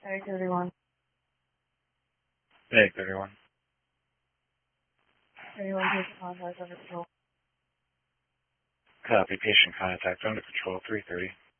Area 31. Area 31. 31 patient contact under control. Copy. Patient contact under control 330.